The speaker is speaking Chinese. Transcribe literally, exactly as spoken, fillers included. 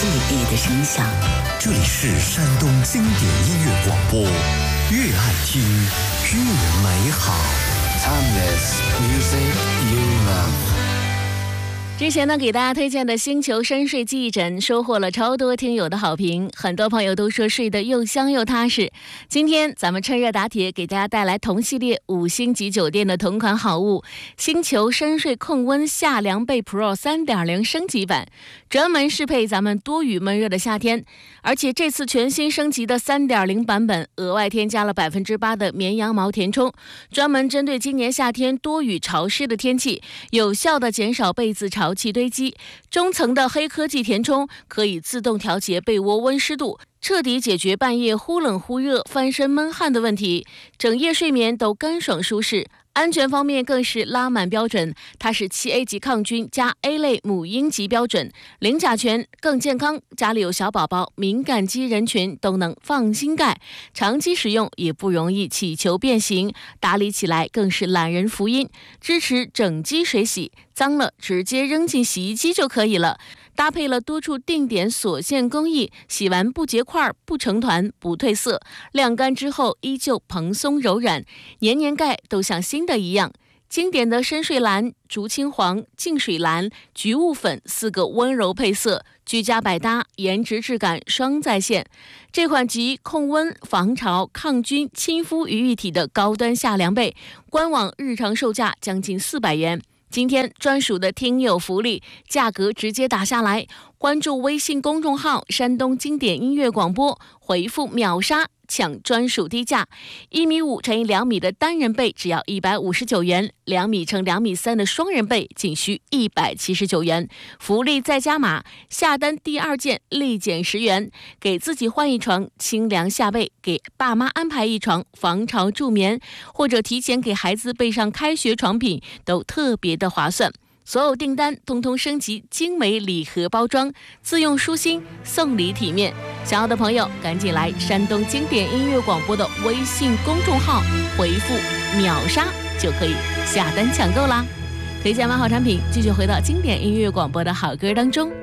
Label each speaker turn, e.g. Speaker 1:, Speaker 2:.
Speaker 1: 记忆的声响。
Speaker 2: 这里是山东经典音乐广播，越爱听越美好。
Speaker 3: Timeless music you love。
Speaker 4: 之前呢，给大家推荐的星球深睡记忆枕收获了超多听友的好评，很多朋友都说睡得又香又踏实。今天咱们趁热打铁，给大家带来同系列五星级酒店的同款好物——星球深睡控温夏凉被 Pro 三点零 升级版，专门适配咱们多雨闷热的夏天。而且这次全新升级的 三点零 版本，额外添加了 百分之八 的绵羊毛填充，专门针对今年夏天多雨潮湿的天气，有效的减少被子潮气堆积。中层的黑科技填充可以自动调节被窝温湿度，彻底解决半夜忽冷忽热、翻身闷汗的问题，整夜睡眠都干爽舒适。安全方面更是拉满标准，它是 七 A 级抗菌加 A 类母婴级标准，零甲醛更健康，家里有小宝宝、敏感肌人群都能放心盖，长期使用也不容易起球变形，打理起来更是懒人福音，支持整机水洗，脏了直接扔进洗衣机就可以了。搭配了多处定点锁线工艺，洗完不结块、不成团、不褪色，晾干之后依旧蓬松柔软，年年盖都像新的一样。经典的深睡蓝、竹青黄、净水蓝、橘雾粉四个温柔配色，居家百搭，颜值质感双在线。这款集控温、防潮、抗菌、亲肤于一体的高端夏凉被，官网日常售价将近四百元。今天专属的听友福利，价格直接打下来，关注微信公众号山东经典音乐广播，回复秒杀抢专属低价。一米五乘以两米的单人被只要一百五十九元，两米乘两米三的双人被仅需一百七十九元。福利再加码，下单第二件立减十元，给自己换一床清凉夏被，给爸妈安排一床防潮助眠，或者提前给孩子备上开学床品，都特别的划算。所有订单通通升级精美礼盒包装，自用舒心，送礼体面。想要的朋友赶紧来山东经典音乐广播的微信公众号回复秒杀就可以下单抢购啦。推荐完好产品，继续回到经典音乐广播的好歌当中。